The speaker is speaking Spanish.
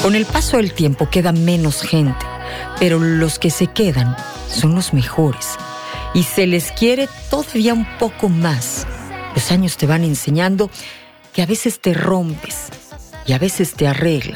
Con el paso del tiempo queda menos gente, pero los que se quedan son los mejores. Y se les quiere todavía un poco más. Los años te van enseñando que a veces te rompes y a veces te arreglas.